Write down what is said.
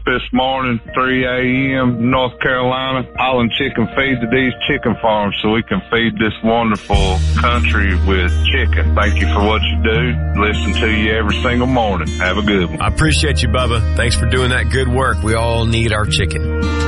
this morning, 3 a.m., North Carolina, hauling chicken feed to these chicken farms so we can feed this wonderful country with chicken. Thank you for what you do. Listen to you every single morning. Have a good one. I appreciate you, Bubba. Thanks for doing that good work. We all need our chicken.